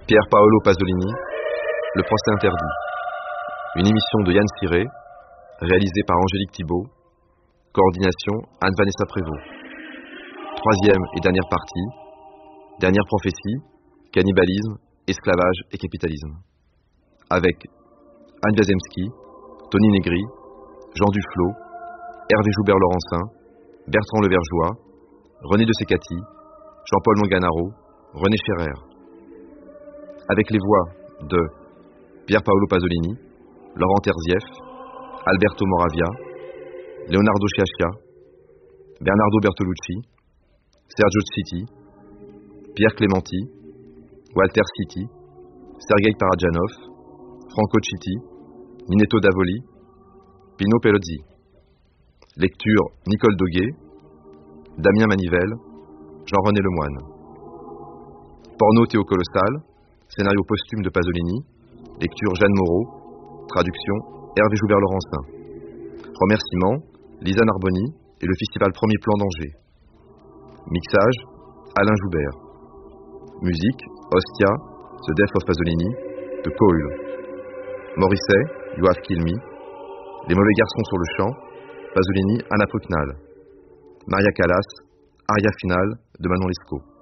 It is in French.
Pier Paolo Pasolini, Le procès interdit. Une émission de Yann Siré, réalisée par Angélique Thibault. Coordination Anne-Vanessa Prévost. Troisième et dernière partie. Dernière prophétie, cannibalisme, esclavage et capitalisme. Avec Anne Wiazemski, Tony Negri, Jean Duflot, Hervé Joubert-Laurencin, Bertrand Levergeois, René de Secati, Jean-Paul Monganaro, René Scherrer. Avec les voix de Pier Paolo Pasolini, Laurent Terzieff, Alberto Moravia, Leonardo Sciascia, Bernardo Bertolucci, Sergio Citti, Pierre Clementi, Walter Citti, Sergei Parajanov, Franco Citti, Ninetto Davoli, Pino Pelozzi. Lecture Nicole Doguet, Damien Manivelle, Jean-René Lemoine. Porno Théocolossal, scénario posthume de Pasolini, lecture Jeanne Moreau, traduction Hervé Joubert-Laurencin. Remerciements Lisa Narboni et le Festival Premier Plan d'Angers. Mixage Alain Joubert. Musique Ostia, The Death of Pasolini, de Coil. Morisset, You Have Killed Me. Les mauvais garçons sur le champ, Pasolini, Anna Prucknall. Maria Callas, Aria finale de Manon Lescaut.